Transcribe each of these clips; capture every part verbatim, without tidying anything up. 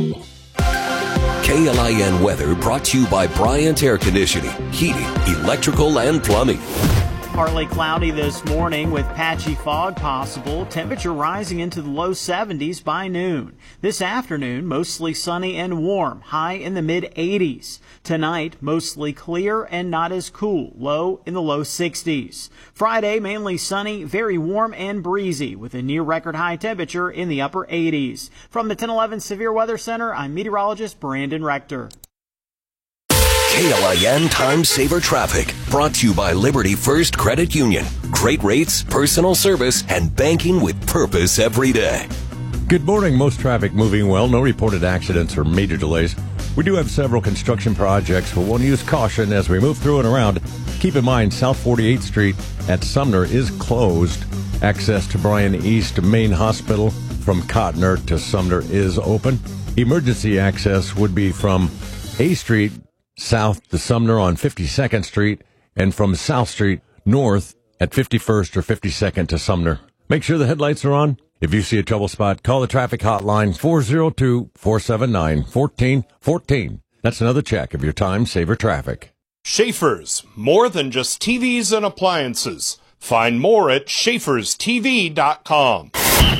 K L I N weather brought to you by Bryant Air Conditioning, Heating, Electrical, and Plumbing. Partly cloudy this morning with patchy fog possible. Temperature rising into the low seventies by noon. This afternoon, mostly sunny and warm, high in the mid eighties. Tonight, mostly clear and not as cool, low in the low sixties. Friday, mainly sunny, very warm and breezy with a near record high temperature in the upper eighties. From the ten eleven Severe Weather Center, I'm meteorologist Brandon Rector. K L I N Time Saver Traffic, brought to you by Liberty First Credit Union. Great rates, personal service, and banking with purpose every day. Good morning. Most traffic moving well. No reported accidents or major delays. We do have several construction projects. We'll want to use caution as we move through and around. Keep in mind, South forty-eighth Street at Sumner is closed. Access to Bryan East Main Hospital from Cotner to Sumner is open. Emergency access would be from A Street south to Sumner on fifty-second Street, and from South Street north at fifty-first or fifty-second to Sumner. Make sure the headlights are on. If you see a trouble spot, call the traffic hotline four oh two, four seven nine, one four one four. That's another check of your time saver traffic. Schaefer's, more than just T Vs and appliances. Find more at Schaefers T V dot com.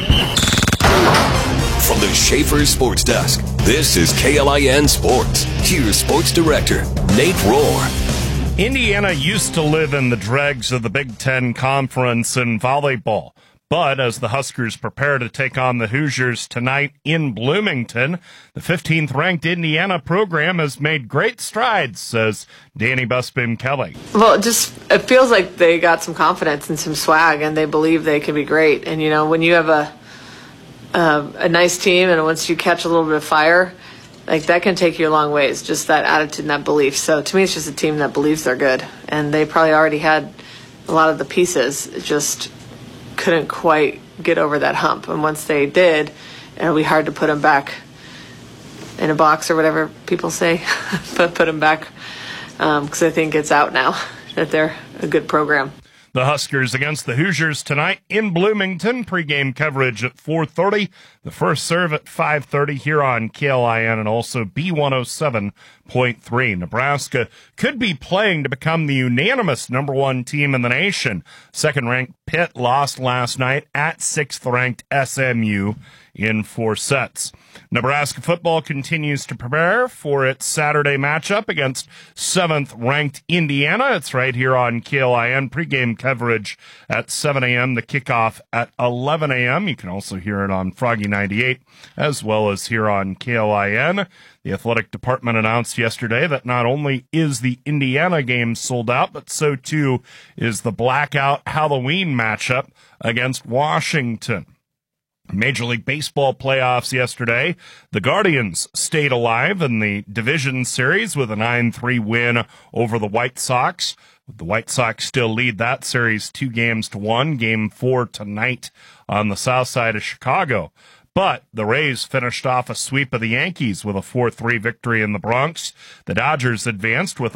From the Schaefer Sports Desk, this is K L I N Sports. Here's Sports Director Nate Rohr. Indiana used to live in the dregs of the Big Ten Conference in volleyball. But as the Huskers prepare to take on the Hoosiers tonight in Bloomington, the fifteenth-ranked Indiana program has made great strides, says Danny Busby Kelly. Well, it just it feels like they got some confidence and some swag, and they believe they can be great. And, you know, when you have a Uh, a nice team, and once you catch a little bit of fire, like that can take you a long ways, just that attitude and that belief. So to me, it's just a team that believes they're good, and they probably already had a lot of the pieces. It just couldn't quite get over that hump, and once they did, it'll be hard to put them back in a box or whatever people say, but put them back, because um, I think it's out now that they're a good program. The Huskers against the Hoosiers tonight in Bloomington. Pregame coverage at four thirty. The first serve at five thirty here on K L I N and also B one oh seven point three. Nebraska could be playing to become the unanimous number one team in the nation. Second-ranked Pitt lost last night at sixth-ranked S M U in four sets. Nebraska football continues to prepare for its Saturday matchup against seventh-ranked Indiana. It's right here on K L I N. Pregame coverage at seven a.m., the kickoff at eleven a.m. You can also hear it on Froggy ninety-eight, as well as here on K L I N. The athletic department announced yesterday that not only is the Indiana game sold out, but so too is the blackout Halloween matchup against Washington. Major League Baseball playoffs yesterday. The Guardians stayed alive in the division series with a nine three win over the White Sox. The White Sox still lead that series two games to one. Game four tonight on the south side of Chicago. But the Rays finished off a sweep of the Yankees with a four three victory in the Bronx. The Dodgers advanced with